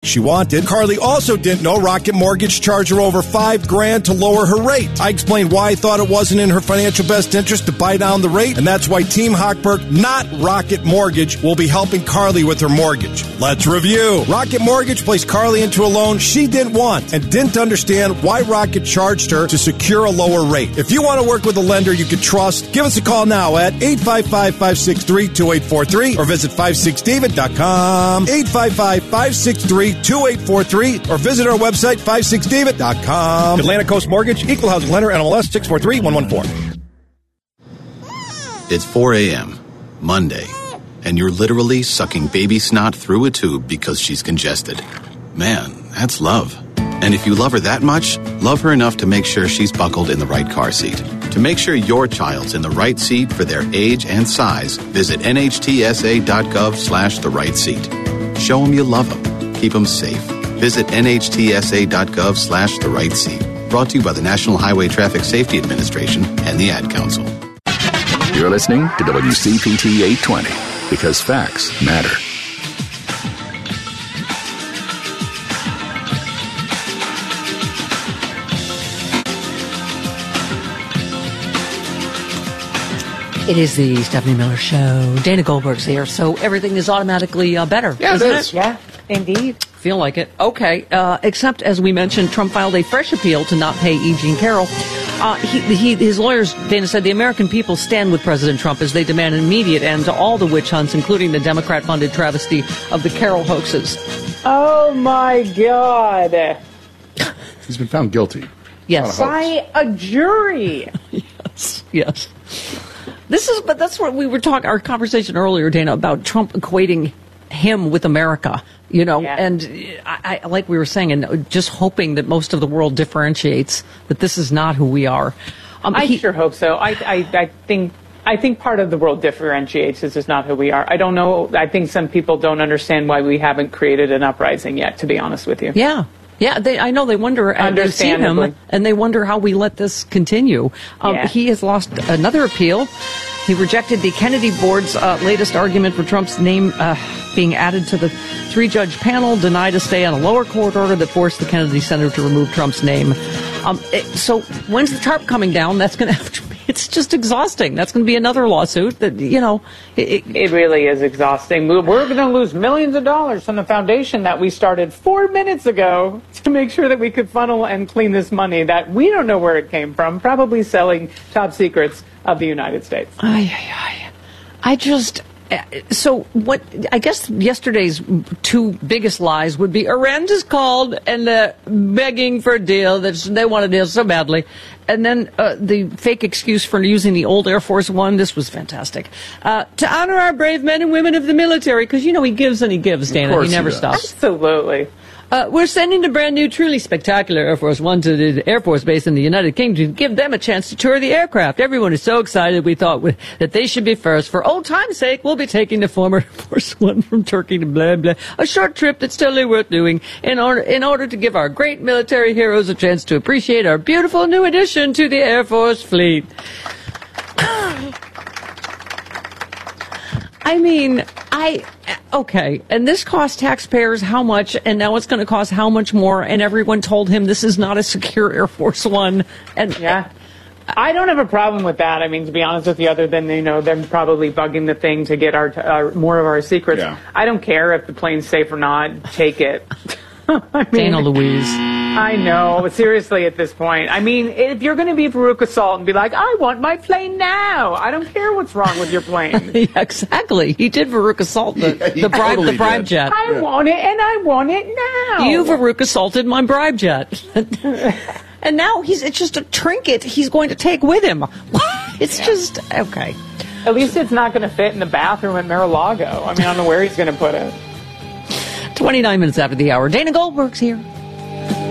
she wanted. Carly also didn't know Rocket Mortgage charged her over $5,000 to lower her rate. I explained why I thought it wasn't in her financial best interest to buy down the rate, and that's why Team Hochberg, not Rocket Mortgage, will be helping Carly with her mortgage. Let's review. Rocket Mortgage placed Carly into a loan she didn't want and didn't understand why Rocket charged her to secure a lower rate. If you want to work with a lender you can trust, give us a call now at 855-563-2843 or visit 56david.com. 855-563-2843 or visit our website 56david.com. Atlantic Coast Mortgage, Equal Housing Lender, NMLS 643114. It's 4 a.m., Monday, and you're literally sucking baby snot through a tube because she's congested. Man, that's love. And if you love her that much, love her enough to make sure she's buckled in the right car seat. To make sure your child's in the right seat for their age and size, visit nhtsa.gov/the right seat. Show them you love them. Keep them safe. Visit nhtsa.gov/the right seat. Brought to you by the National Highway Traffic Safety Administration and the Ad Council. You're listening to WCPT 820 because facts matter. It is the Stephanie Miller Show. Dana Goldberg's here, so everything is automatically better. Yeah, isn't it is. it? Yeah, indeed. Feel like it. Okay. Except, as we mentioned, Trump filed a fresh appeal to not pay E. Jean Carroll. His lawyers, Dana said, the American people stand with President Trump as they demand an immediate end to all the witch hunts, including the Democrat-funded travesty of the Carroll hoaxes. Oh, my God. He's been found guilty. Yes. By a jury. Yes. But that's what we were talking, our conversation earlier, Dana, about Trump equating him with America, and I like we were saying, and just hoping that most of the world differentiates that this is not who we are. I sure hope so. I think part of the world differentiates. This is not who we are. I don't know. I think some people don't understand why we haven't created an uprising yet, to be honest with you. Yeah. Yeah, I know they wonder, they see him, and they wonder how we let this continue. He has lost another appeal. He rejected the Kennedy Board's latest argument for Trump's name being added to the 3-judge panel, denied a stay on a lower court order that forced the Kennedy Center to remove Trump's name. So when's the tarp coming down? That's going to have to be, it's just exhausting. That's going to be another lawsuit that, It really is exhausting. We're going to lose millions of dollars from the foundation that we started 4 minutes ago to make sure that we could funnel and clean this money that we don't know where it came from, probably selling top secrets of the United States. So what, I guess yesterday's two biggest lies would be Iran just called and begging for a deal. They want a deal so badly. And then the fake excuse for using the old Air Force One. This was fantastic. To honor our brave men and women of the military, because, he gives and he gives, Dana. He never stops. Absolutely. We're sending a brand new, truly spectacular Air Force One to the Air Force Base in the United Kingdom to give them a chance to tour the aircraft. Everyone is so excited. We thought that they should be first. For old time's sake, we'll be taking the former Air Force One from Turkey to blah, blah. A short trip that's totally worth doing in order to give our great military heroes a chance to appreciate our beautiful new addition to the Air Force fleet. Okay, and this cost taxpayers how much, and now it's going to cost how much more, and everyone told him this is not a secure Air Force One. I don't have a problem with that. I mean, to be honest with you, other than, them probably bugging the thing to get our more of our secrets. Yeah. I don't care if the plane's safe or not. Take it. Dana Louise. I know, but seriously at this point. I mean, if you're going to be Veruca Salt and be like, I want my plane now. I don't care what's wrong with your plane. Yeah, exactly. He did Veruca Salt the bribe jet. I want it, and I want it now. You Veruca Salted my bribe jet. And now it's just a trinket he's going to take with him. It's just, okay. At least it's not going to fit in the bathroom at Mar-a-Lago. I mean, I don't know where he's going to put it. 29 minutes after the hour. Dana Goldberg's here.